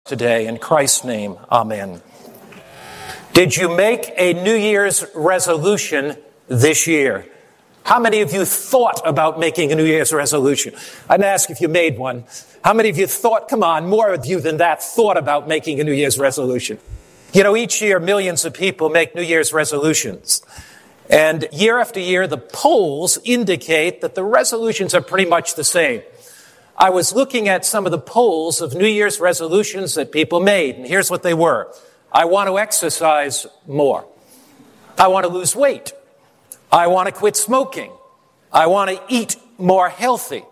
today. In Christ's name, amen. Did you make a New Year's resolution this year? How many of you thought about making a New Year's resolution? I didn't ask if you made one. How many of you thought, come on, more of you than that thought about making a New Year's resolution? You know, each year millions of people make New Year's resolutions. And year after year, the polls indicate that the resolutions are pretty much the same. I was looking at some of the polls of New Year's resolutions that people made, and here's what they were. I want to exercise more. I want to lose weight. I want to quit smoking. I want to eat more healthy.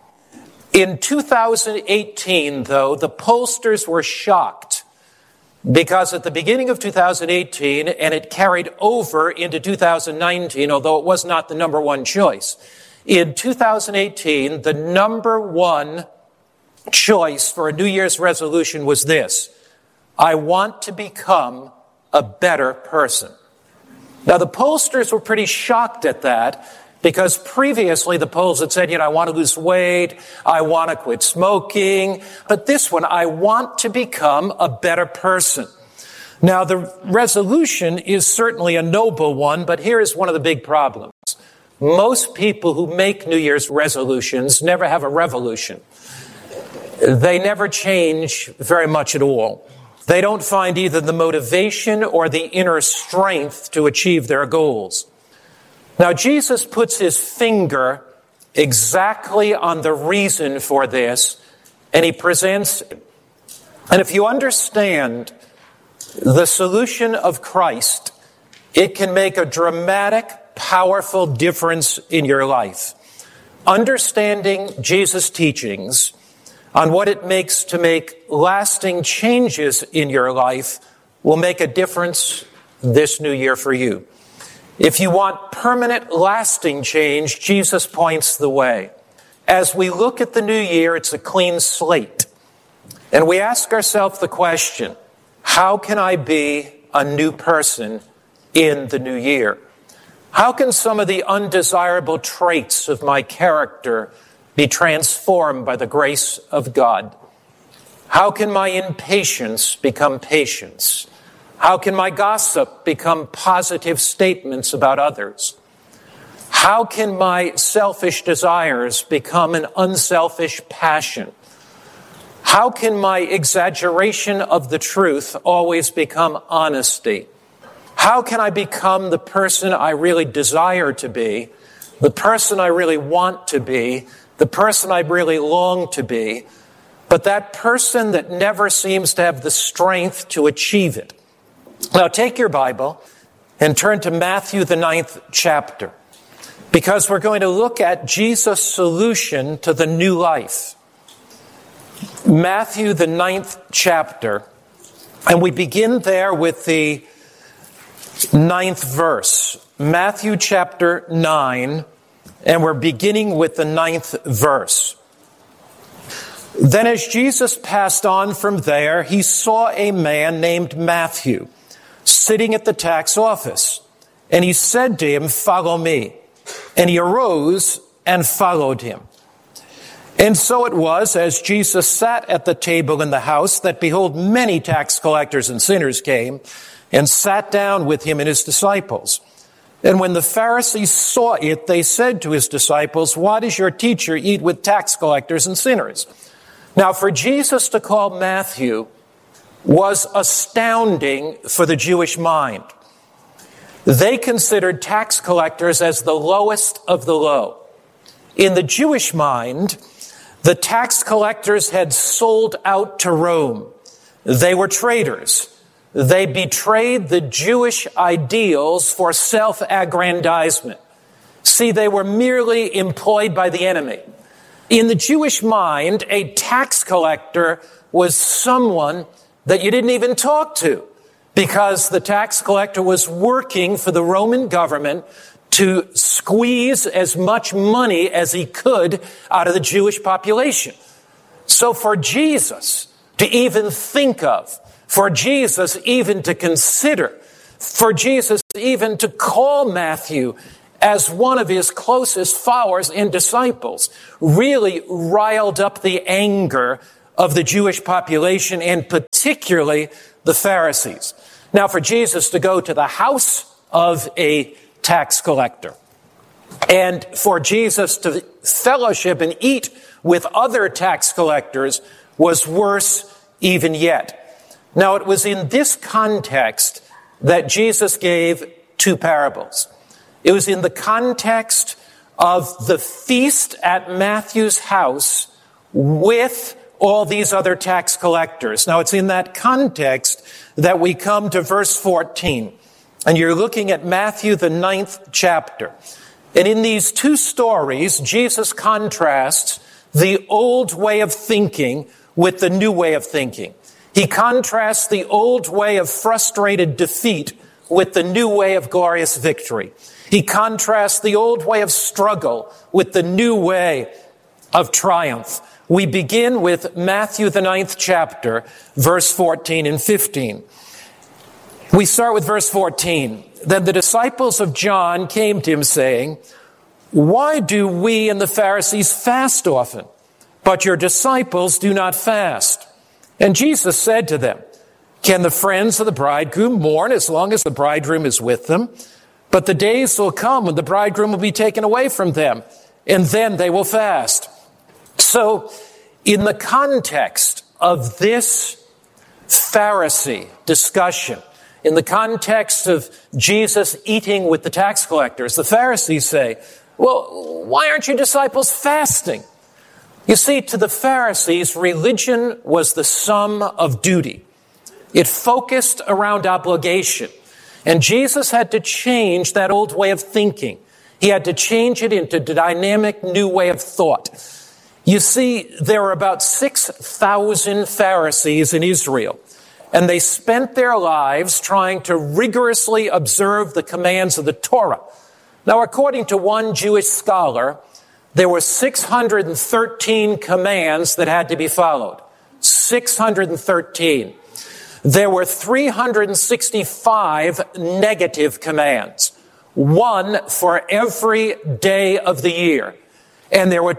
In 2018, though, the pollsters were shocked because at the beginning of 2018, and it carried over into 2019, although it was not the number one choice, in 2018, the number one choice for a New Year's resolution was this: I want to become a better person. Now, the pollsters were pretty shocked at that because previously the polls had said, I want to lose weight, I want to quit smoking, but this one, I want to become a better person. Now, the resolution is certainly a noble one, but here is one of the big problems. Most people who make New Year's resolutions never have a revolution. They never change very much at all. They don't find either the motivation or the inner strength to achieve their goals. Now, Jesus puts his finger exactly on the reason for this, and he presents it. And if you understand the solution of Christ, it can make a dramatic, powerful difference in your life. Understanding Jesus' teachings on what it makes to make lasting changes in your life will make a difference this new year for you. If you want permanent, lasting change, Jesus points the way. As we look at the new year, it's a clean slate. And we ask ourselves the question, how can I be a new person in the new year? How can some of the undesirable traits of my character be transformed by the grace of God? How can my impatience become patience? How can my gossip become positive statements about others? How can my selfish desires become an unselfish passion? How can my exaggeration of the truth always become honesty? How can I become the person I really desire to be, the person I really want to be, the person I really long to be, but that person that never seems to have the strength to achieve it? Now take your Bible and turn to Matthew, the 9th chapter, because we're going to look at Jesus' solution to the new life. Matthew, the 9th chapter, and we begin there with the 9th verse. Matthew chapter 9, and we're beginning with the 9th verse. Then as Jesus passed on from there, he saw a man named Matthew sitting at the tax office. And he said to him, "Follow me." And he arose and followed him. And so it was, as Jesus sat at the table in the house, that behold, many tax collectors and sinners came and sat down with him and his disciples. And when the Pharisees saw it, they said to his disciples, "Why does your teacher eat with tax collectors and sinners?" Now, for Jesus to call Matthew was astounding for the Jewish mind. They considered tax collectors as the lowest of the low. In the Jewish mind, the tax collectors had sold out to Rome. They were traitors. They betrayed the Jewish ideals for self-aggrandizement. See, they were merely employed by the enemy. In the Jewish mind, a tax collector was someone that you didn't even talk to, because the tax collector was working for the Roman government to squeeze as much money as he could out of the Jewish population. So for Jesus to even think of, for Jesus even to consider, for Jesus even to call Matthew as one of his closest followers and disciples, really riled up the anger of the Jewish population, and particularly the Pharisees. Now, for Jesus to go to the house of a tax collector, and for Jesus to fellowship and eat with other tax collectors was worse even yet. Now, it was in this context that Jesus gave two parables. It was in the context of the feast at Matthew's house with all these other tax collectors. Now, it's in that context that we come to verse 14. And you're looking at Matthew, the 9th chapter. And in these two stories, Jesus contrasts the old way of thinking with the new way of thinking. He contrasts the old way of frustrated defeat with the new way of glorious victory. He contrasts the old way of struggle with the new way of triumph. We begin with Matthew, the 9th chapter, verse 14 and 15. We start with verse 14. Then the disciples of John came to him saying, "Why do we and the Pharisees fast often, but your disciples do not fast?" And Jesus said to them, "Can the friends of the bridegroom mourn as long as the bridegroom is with them? But the days will come when the bridegroom will be taken away from them, and then they will fast." So, in the context of this Pharisee discussion, in the context of Jesus eating with the tax collectors, the Pharisees say, "Well, why aren't your disciples fasting?" You see, to the Pharisees, religion was the sum of duty. It focused around obligation. And Jesus had to change that old way of thinking. He had to change it into a dynamic new way of thought. You see, there were about 6,000 Pharisees in Israel, and they spent their lives trying to rigorously observe the commands of the Torah. Now, according to one Jewish scholar, there were 613 commands that had to be followed. 613. There were 365 negative commands, one for every day of the year. And there were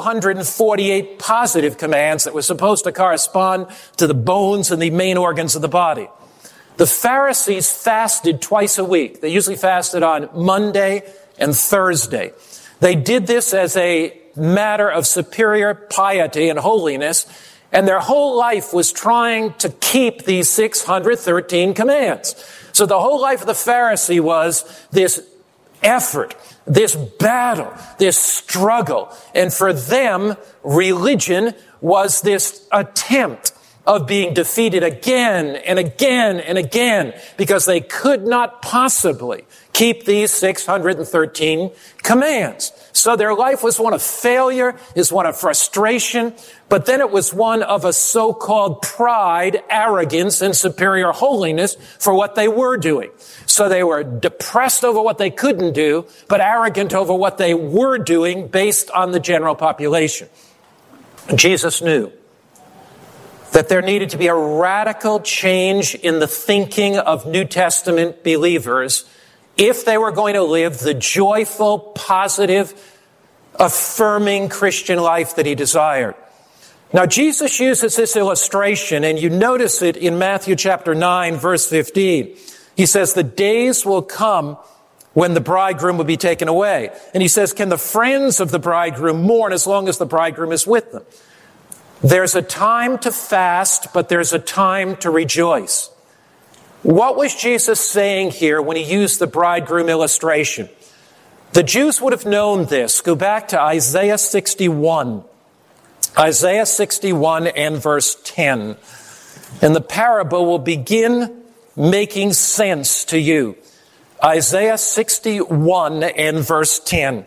248 positive commands that were supposed to correspond to the bones and the main organs of the body. The Pharisees fasted twice a week. They usually fasted on Monday and Thursday. They did this as a matter of superior piety and holiness, and their whole life was trying to keep these 613 commands. So the whole life of the Pharisee was this effort, this battle, this struggle. And for them, religion was this attempt of being defeated again and again and again because they could not possibly keep these 613 commands. So their life was one of failure, is one of frustration, but then it was one of a so-called pride, arrogance, and superior holiness for what they were doing. So they were depressed over what they couldn't do, but arrogant over what they were doing based on the general population. Jesus knew that there needed to be a radical change in the thinking of New Testament believers if they were going to live the joyful, positive, affirming Christian life that he desired. Now, Jesus uses this illustration, and you notice it in Matthew chapter 9, verse 15. He says, the days will come when the bridegroom will be taken away. And he says, can the friends of the bridegroom mourn as long as the bridegroom is with them? There's a time to fast, but there's a time to rejoice. What was Jesus saying here when he used the bridegroom illustration? The Jews would have known this. Go back to Isaiah 61. Isaiah 61 and verse 10. And the parable will begin making sense to you. Isaiah 61 and verse 10.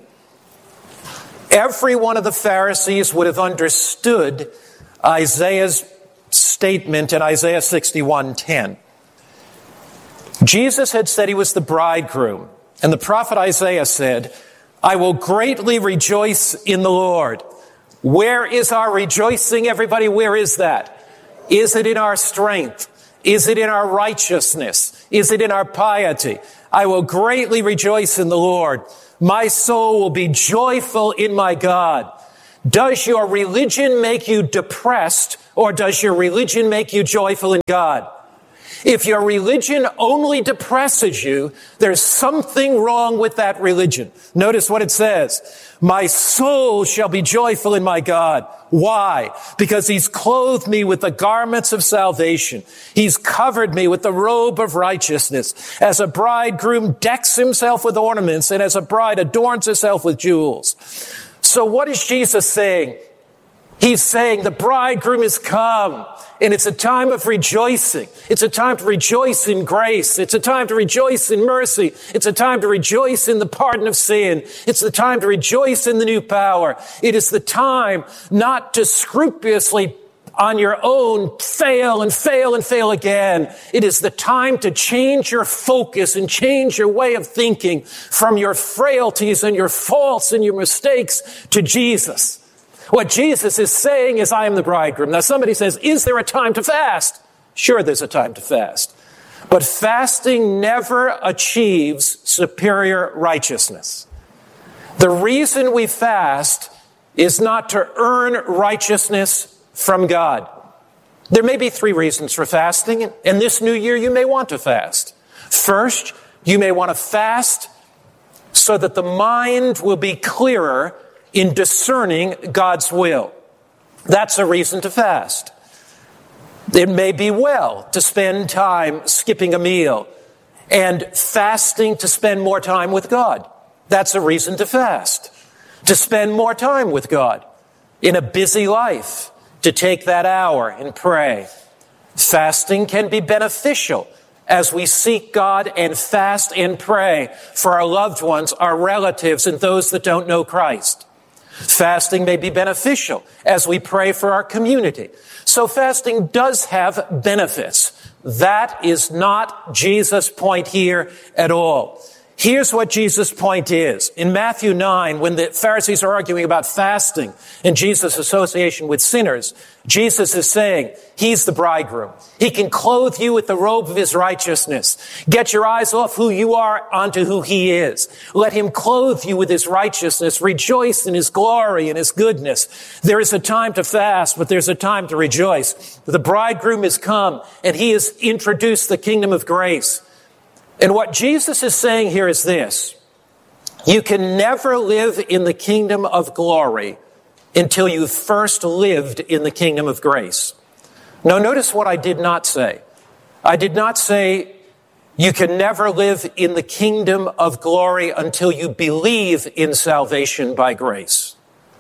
Every one of the Pharisees would have understood Isaiah's statement in Isaiah 61:10. Jesus had said he was the bridegroom, and the prophet Isaiah said, I will greatly rejoice in the Lord. Where is our rejoicing, everybody? Where is that? Is it in our strength? Is it in our righteousness? Is it in our piety? I will greatly rejoice in the Lord. My soul will be joyful in my God. Does your religion make you depressed, or does your religion make you joyful in God? If your religion only depresses you, there's something wrong with that religion. Notice what it says. My soul shall be joyful in my God. Why? Because he's clothed me with the garments of salvation. He's covered me with the robe of righteousness. As a bridegroom decks himself with ornaments, and as a bride adorns herself with jewels. So what is Jesus saying? He's saying the bridegroom is come, and it's a time of rejoicing. It's a time to rejoice in grace. It's a time to rejoice in mercy. It's a time to rejoice in the pardon of sin. It's the time to rejoice in the new power. It is the time not to scrupulously on your own fail and fail and fail again. It is the time to change your focus and change your way of thinking from your frailties and your faults and your mistakes to Jesus. What Jesus is saying is, I am the bridegroom. Now somebody says, is there a time to fast? Sure, there's a time to fast. But fasting never achieves superior righteousness. The reason we fast is not to earn righteousness from God. There may be 3 reasons for fasting, and this new year you may want to fast. First, you may want to fast so that the mind will be clearer in discerning God's will. That's a reason to fast. It may be well to spend time skipping a meal and fasting to spend more time with God. That's a reason to fast. To spend more time with God in a busy life, to take that hour and pray. Fasting can be beneficial as we seek God and fast and pray for our loved ones, our relatives, and those that don't know Christ. Fasting may be beneficial as we pray for our community. So fasting does have benefits. That is not Jesus' point here at all. Here's what Jesus' point is. In Matthew 9, when the Pharisees are arguing about fasting and Jesus' association with sinners, Jesus is saying, he's the bridegroom. He can clothe you with the robe of his righteousness. Get your eyes off who you are onto who he is. Let him clothe you with his righteousness. Rejoice in his glory and his goodness. There is a time to fast, but there's a time to rejoice. The bridegroom has come, and he has introduced the kingdom of grace. And what Jesus is saying here is this. You can never live in the kingdom of glory until you've first lived in the kingdom of grace. Now, notice what I did not say. I did not say you can never live in the kingdom of glory until you believe in salvation by grace.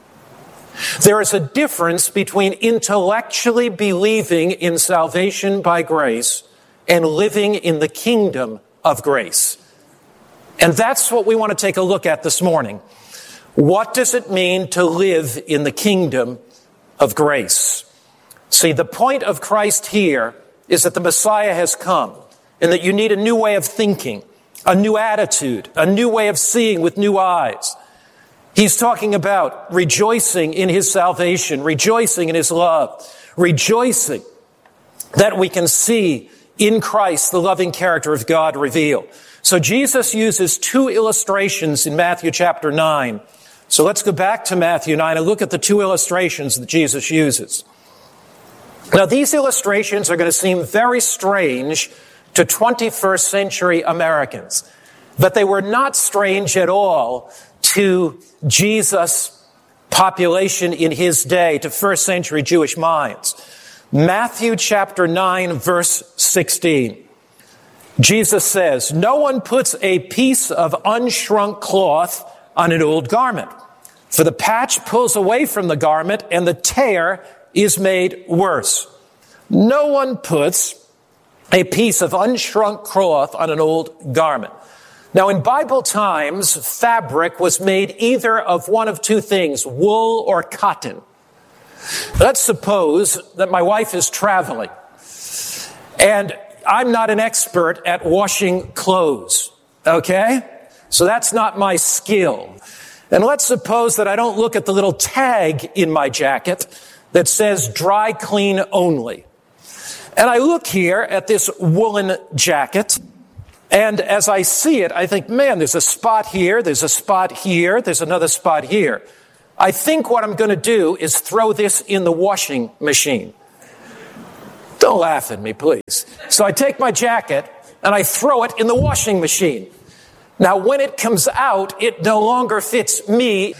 There is a difference between intellectually believing in salvation by grace and living in the kingdom of grace. And that's what we want to take a look at this morning. What does it mean to live in the kingdom of grace? See, the point of Christ here is that the Messiah has come and that you need a new way of thinking, a new attitude, a new way of seeing with new eyes. He's talking about rejoicing in his salvation, rejoicing in his love, rejoicing that we can see in Christ the loving character of God revealed. So Jesus uses 2 illustrations in Matthew chapter 9. So let's go back to Matthew 9 and look at the 2 illustrations that Jesus uses. Now, these illustrations are going to seem very strange to 21st century Americans, but they were not strange at all to Jesus' population in his day, to first century Jewish minds. Matthew chapter 9, verse 16. Jesus says, no one puts a piece of unshrunk cloth on an old garment, for the patch pulls away from the garment and the tear is made worse. No one puts a piece of unshrunk cloth on an old garment. Now, in Bible times, fabric was made either of one of 2 things, wool or cotton. Let's suppose that my wife is traveling, and I'm not an expert at washing clothes, okay? So that's not my skill. And let's suppose that I don't look at the little tag in my jacket that says dry clean only. And I look here at this woolen jacket, and as I see it, I think, man, there's a spot here, there's a spot here, there's another spot here. I think what I'm going to do is throw this in the washing machine. Don't laugh at me, please. So I take my jacket and I throw it in the washing machine. Now, when it comes out, it no longer fits me.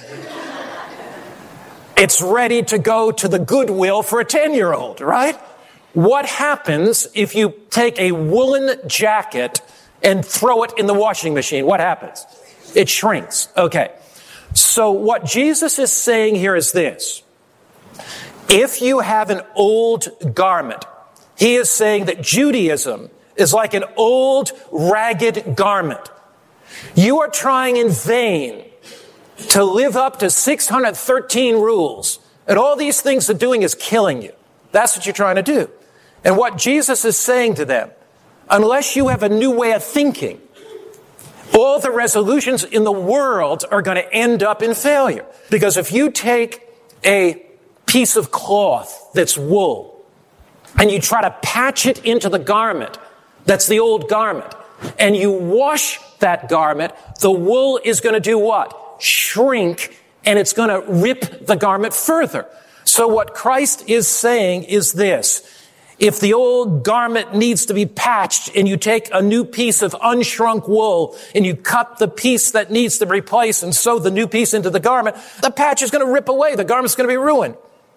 It's ready to go to the Goodwill for a 10-year-old, right? What happens if you take a woolen jacket and throw it in the washing machine? What happens? It shrinks. Okay. So what Jesus is saying here is this. If you have an old garment, he is saying that Judaism is like an old, ragged garment. You are trying in vain to live up to 613 rules, and all these things are doing is killing you. That's what you're trying to do. And what Jesus is saying to them, unless you have a new way of thinking, all the resolutions in the world are going to end up in failure. Because if you take a piece of cloth that's wool and you try to patch it into the garment, that's the old garment, and you wash that garment, the wool is going to do what? Shrink, and it's going to rip the garment further. So what Christ is saying is this. If the old garment needs to be patched and you take a new piece of unshrunk wool and you cut the piece that needs to be replaced and sew the new piece into the garment, the patch is going to rip away. The garment's going to be ruined.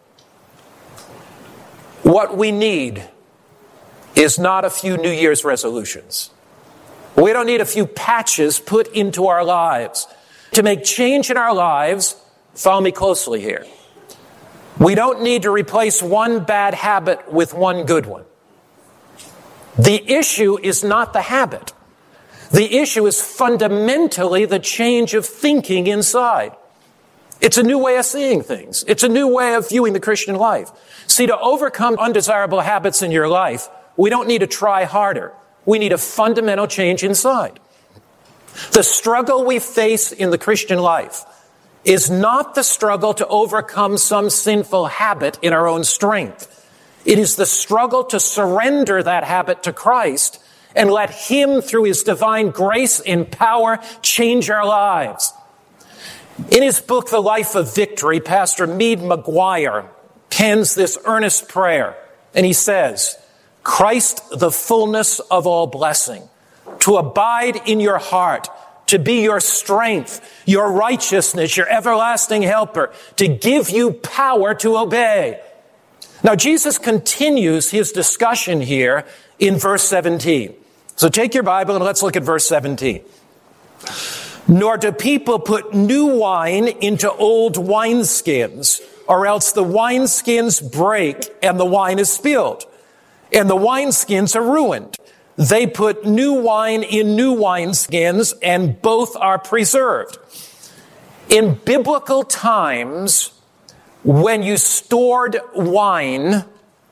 What we need is not a few New Year's resolutions. We don't need a few patches put into our lives. To make change in our lives, follow me closely here. We don't need to replace one bad habit with one good one. The issue is not the habit. The issue is fundamentally the change of thinking inside. It's a new way of seeing things. It's a new way of viewing the Christian life. See, to overcome undesirable habits in your life, we don't need to try harder. We need a fundamental change inside. The struggle we face in the Christian life is not the struggle to overcome some sinful habit in our own strength. It is the struggle to surrender that habit to Christ and let Him, through His divine grace and power, change our lives. In his book, The Life of Victory, Pastor Meade McGuire pens this earnest prayer, and he says, Christ, the fullness of all blessing, to abide in your heart, to be your strength, your righteousness, your everlasting helper, to give you power to obey. Now, Jesus continues his discussion here in verse 17. So take your Bible and let's look at verse 17. Nor do people put new wine into old wineskins, or else the wineskins break and the wine is spilled, and the wineskins are ruined. They put new wine in new wineskins, and both are preserved. In biblical times, when you stored wine,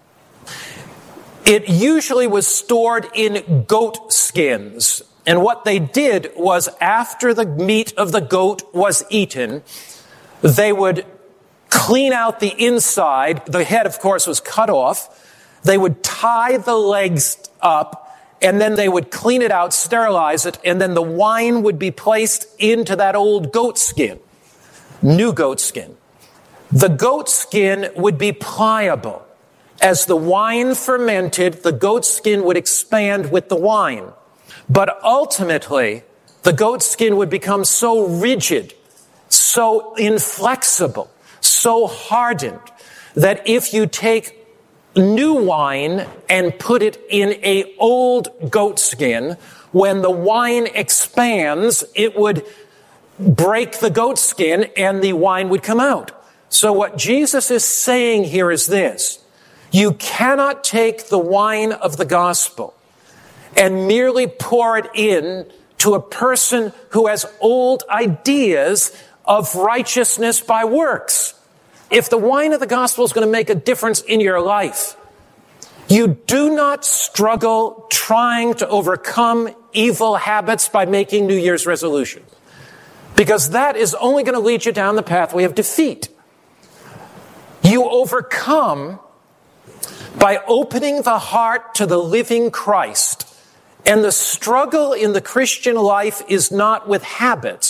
it usually was stored in goat skins. And what they did was, after the meat of the goat was eaten, they would clean out the inside. The head, of course, was cut off. They would tie the legs up, and then they would clean it out, sterilize it, and then the wine would be placed into that old goat skin, new goat skin. The goat skin would be pliable. As the wine fermented, the goat skin would expand with the wine. But ultimately, the goat skin would become so rigid, so inflexible, so hardened, that if you take new wine and put it in a old goat skin, when the wine expands, it would break the goat skin and the wine would come out. So what Jesus is saying here is this: you cannot take the wine of the gospel and merely pour it in to a person who has old ideas of righteousness by works. If the wine of the gospel is going to make a difference in your life, you do not struggle trying to overcome evil habits by making New Year's resolutions, because that is only going to lead you down the pathway of defeat. You overcome by opening the heart to the living Christ. And the struggle in the Christian life is not with habits,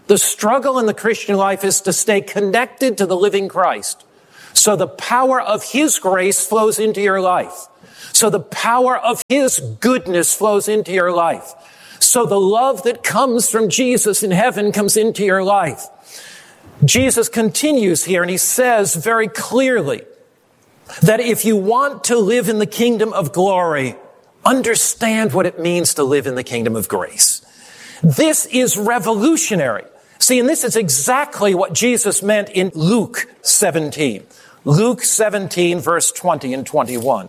The struggle in the Christian life is to stay connected to the living Christ. So the power of His grace flows into your life. So the power of His goodness flows into your life. So the love that comes from Jesus in heaven comes into your life. Jesus continues here and He says very clearly that if you want to live in the kingdom of glory, understand what it means to live in the kingdom of grace. This is revolutionary. See, and this is exactly what Jesus meant in Luke 17. Luke 17, verse 20 and 21.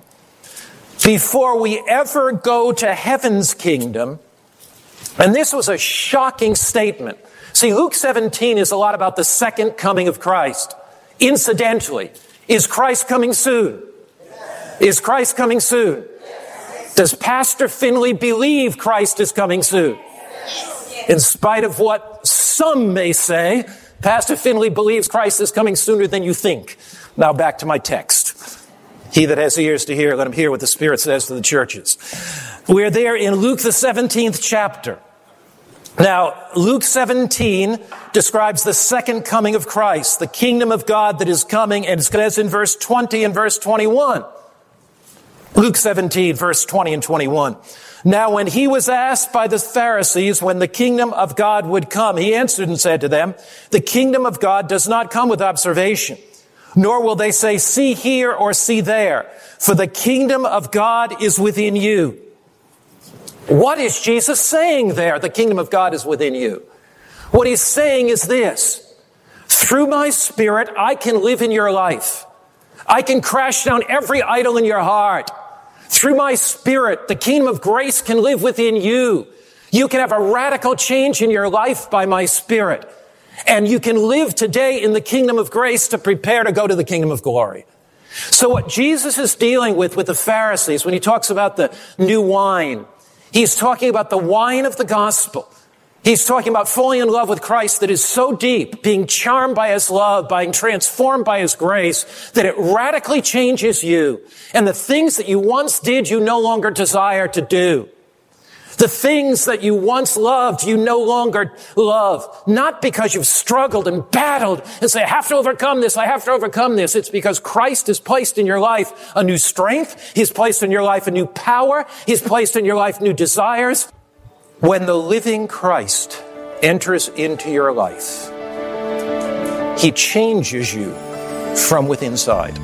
Before we ever go to heaven's kingdom, and this was a shocking statement. See, Luke 17 is a lot about the second coming of Christ. Incidentally, is Christ coming soon? Is Christ coming soon? Does Pastor Finley believe Christ is coming soon? In spite of what some may say, Pastor Finley believes Christ is coming sooner than you think. Now back to my text. He that has ears to hear, let him hear what the Spirit says to the churches. We're there in Luke the 17th chapter. Now, Luke 17 describes the second coming of Christ, the kingdom of God that is coming, and it says in verse 20 and verse 21. Luke 17, verse 20 and 21. Now, when He was asked by the Pharisees when the kingdom of God would come, He answered and said to them, the kingdom of God does not come with observation, nor will they say, see here or see there, for the kingdom of God is within you. What is Jesus saying there? The kingdom of God is within you. What He's saying is this: through my Spirit, I can live in your life. I can crash down every idol in your heart. Through my Spirit, the kingdom of grace can live within you. You can have a radical change in your life by my Spirit. And you can live today in the kingdom of grace to prepare to go to the kingdom of glory. So what Jesus is dealing with the Pharisees, when He talks about the new wine, He's talking about the wine of the gospel. He's talking about falling in love with Christ that is so deep, being charmed by His love, being transformed by His grace, that it radically changes you. And the things that you once did, you no longer desire to do. The things that you once loved, you no longer love. Not because you've struggled and battled and say, I have to overcome this, I have to overcome this. It's because Christ has placed in your life a new strength. He's placed in your life a new power. He's placed in your life new desires. When the living Christ enters into your life, He changes you from within inside.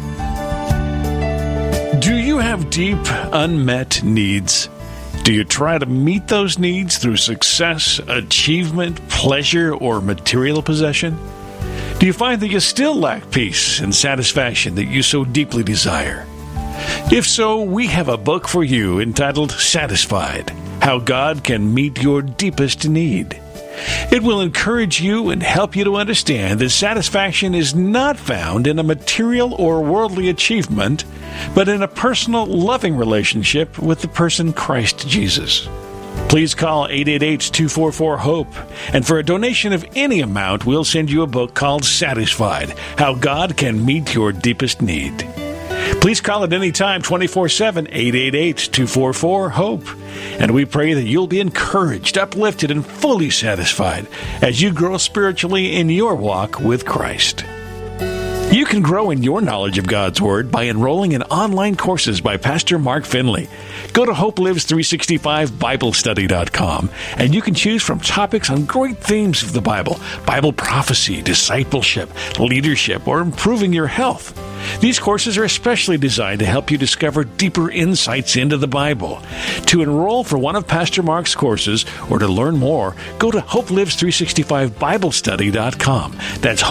Do you have deep, unmet needs? Do you try to meet those needs through success, achievement, pleasure, or material possession? Do you find that you still lack peace and satisfaction that you so deeply desire? If so, we have a book for you entitled Satisfied: How God Can Meet Your Deepest Need. It will encourage you and help you to understand that satisfaction is not found in a material or worldly achievement, but in a personal, loving relationship with the person Christ Jesus. Please call 888-244-HOPE, and for a donation of any amount, we'll send you a book called Satisfied: How God Can Meet Your Deepest Need. Please call at any time, 24/7, 888-244-HOPE. And we pray that you'll be encouraged, uplifted, and fully satisfied as you grow spiritually in your walk with Christ. You can grow in your knowledge of God's Word by enrolling in online courses by Pastor Mark Finley. Go to HopeLives365BibleStudy.com, and you can choose from topics on great themes of the Bible: Bible prophecy, discipleship, leadership, or improving your health. These courses are especially designed to help you discover deeper insights into the Bible. To enroll for one of Pastor Mark's courses or to learn more, go to HopeLives365BibleStudy.com. That's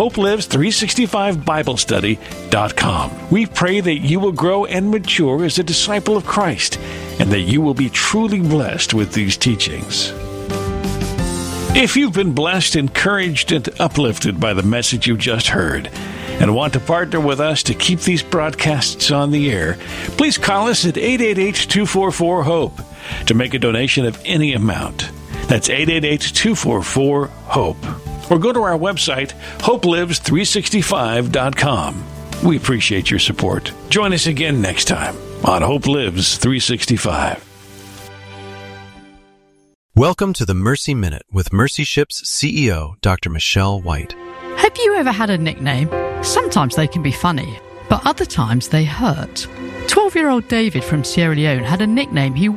HopeLives365BibleStudy.com. We pray that you will grow and mature as a disciple of Christ, and that you will be truly blessed with these teachings. If you've been blessed, encouraged, and uplifted by the message you just heard, and want to partner with us to keep these broadcasts on the air, please call us at 888-244-HOPE to make a donation of any amount. That's 888-244-HOPE. Or go to our website, HopeLives365.com. We appreciate your support. Join us again next time on Hope Lives 365. Welcome to the Mercy Minute with Mercy Ship's CEO, Dr. Michelle White. Have you ever had a nickname? Sometimes they can be funny, but other times they hurt. 12-year-old David from Sierra Leone had a nickname he